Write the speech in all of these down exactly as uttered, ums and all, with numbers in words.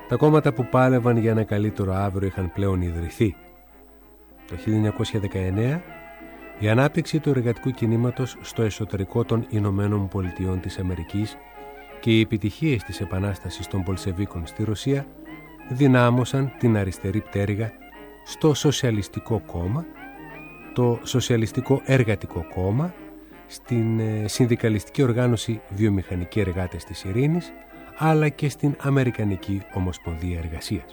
Τα κόμματα που πάλευαν για ένα καλύτερο αύριο είχαν πλέον ιδρυθεί. Το χίλια εννιακόσια δεκαεννέα η ανάπτυξη του εργατικού κινήματος στο εσωτερικό των Ηνωμένων Πολιτειών της Αμερικής και οι επιτυχίες της επανάστασης των Πολσεβίκων στη Ρωσία δυνάμωσαν την αριστερή πτέρυγα στο Σοσιαλιστικό Κόμμα, το Σοσιαλιστικό Εργατικό Κόμμα, στην Συνδικαλιστική Οργάνωση Βιομηχανικοί Εργάτες της Ειρήνης, αλλά και στην Αμερικανική Ομοσπονδία Εργασίας.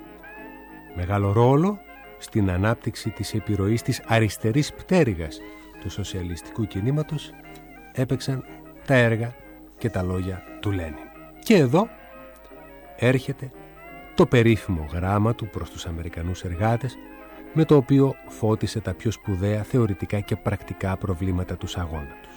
Μεγάλο ρόλο στην ανάπτυξη της επιρροής της αριστερής πτέρυγας του σοσιαλιστικού κινήματος έπαιξαν τα έργα και τα λόγια του Λένιν. Και εδώ έρχεται το περίφημο γράμμα του προς τους Αμερικανούς εργάτες, με το οποίο φώτισε τα πιο σπουδαία θεωρητικά και πρακτικά προβλήματα τους αγώνα τους.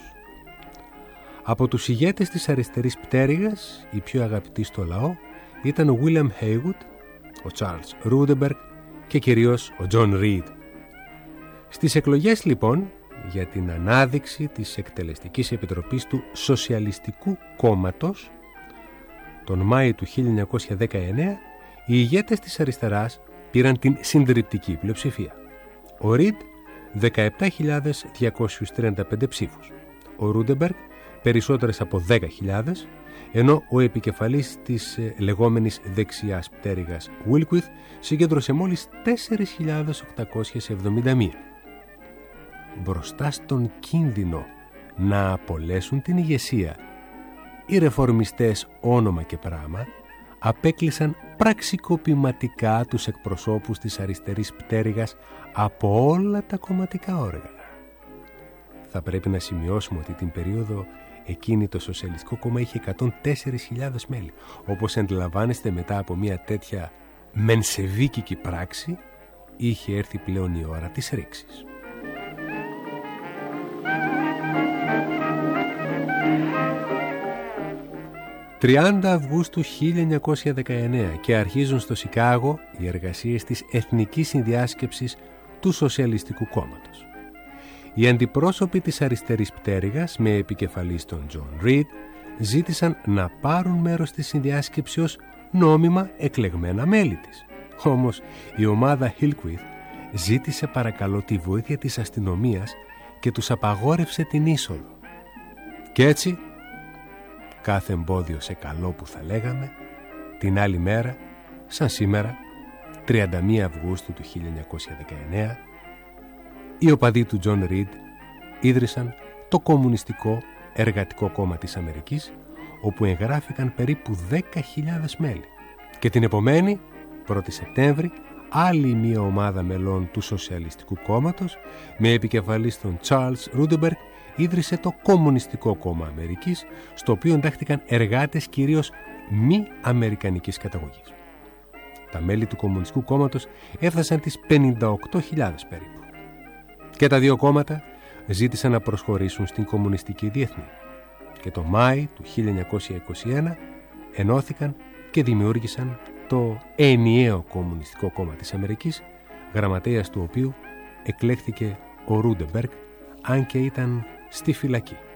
Από τους ηγέτες της αριστερής πτέρυγας, οι πιο αγαπητοί στο λαό ήταν ο William Haywood, ο Charles Rudeberg και κυρίως ο John Reed. Στις εκλογές λοιπόν για την ανάδειξη της Εκτελεστικής Επιτροπής του Σοσιαλιστικού Κόμματος τον Μάη του χίλια εννιακόσια δεκαεννέα, οι ηγέτες της αριστεράς πήραν την συντριπτική πλειοψηφία. Ο Reed δεκαεπτά χιλιάδες διακόσιους τριάντα πέντε ψήφους, ο Rudeberg περισσότερες από δέκα χιλιάδες, ενώ ο επικεφαλής της ε, λεγόμενης δεξιάς πτέρυγας Wilquith συγκέντρωσε μόλις τέσσερις χιλιάδες οκτακόσιες εβδομήντα μία. Μπροστά στον κίνδυνο να απολέσουν την ηγεσία, οι ρεφορμιστές όνομα και πράμα απέκλεισαν πραξικοπηματικά τους εκπροσώπους της αριστερής πτέρυγας από όλα τα κομματικά όργανα. Θα πρέπει να σημειώσουμε ότι την περίοδο εκείνη το Σοσιαλιστικό Κόμμα είχε εκατόν τέσσερις χιλιάδες μέλη. Όπως αντιλαμβάνεστε, μετά από μια τέτοια μενσεβίκικη πράξη είχε έρθει πλέον η ώρα της ρήξης. τριάντα Αυγούστου χίλια εννιακόσια δεκαεννέα και αρχίζουν στο Σικάγο οι εργασίες της Εθνικής Συνδιάσκεψης του Σοσιαλιστικού Κόμματος. Οι αντιπρόσωποι της αριστερής πτέρυγας με επικεφαλής τον John Reed ζήτησαν να πάρουν μέρος στη συνδιάσκεψη ως νόμιμα εκλεγμένα μέλη της. Όμως η ομάδα Hillquith ζήτησε παρακαλώ τη βοήθεια της αστυνομίας και τους απαγόρευσε την είσοδο. Και έτσι, κάθε εμπόδιο σε καλό που θα λέγαμε, την άλλη μέρα, σαν σήμερα, τριάντα μία Αυγούστου του χίλια εννιακόσια δεκαεννέα, οι οπαδοί του John Reed ίδρυσαν το Κομμουνιστικό Εργατικό Κόμμα της Αμερικής, όπου εγγράφηκαν περίπου δέκα χιλιάδες μέλη. Και την επομένη, πρώτη Σεπτέμβρη, άλλη μία ομάδα μελών του Σοσιαλιστικού Κόμματος, με επικεφαλής τον Charles Rudeberg, ίδρυσε το Κομμουνιστικό Κόμμα Αμερικής, στο οποίο εντάχθηκαν εργάτες κυρίως μη αμερικανικής καταγωγής. Τα μέλη του Κομμουνιστικού Κόμματος έφτασαν τις πενήντα οκτώ χιλιάδες περίπου. Και τα δύο κόμματα ζήτησαν να προσχωρήσουν στην Κομμουνιστική Διεθνή. Και το Μάη του χίλια εννιακόσια είκοσι ένα ενώθηκαν και δημιούργησαν το ενιαίο Κομμουνιστικό Κόμμα της Αμερικής, γραμματέας του οποίου εκλέχθηκε ο Rudeberg, αν και ήταν στη φυλακή.